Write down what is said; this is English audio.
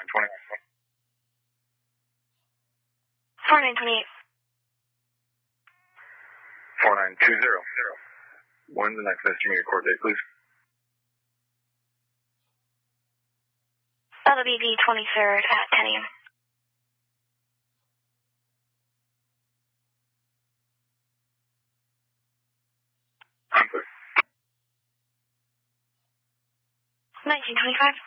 4920. 4928. 4920. When's the next estimated court date, please? That'll be the 23rd at 10 a.m. I'm good. 1925.